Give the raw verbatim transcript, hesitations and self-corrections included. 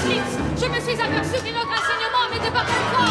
Auschwitz, je me suis aperçu que notre enseignement n'était pas conforme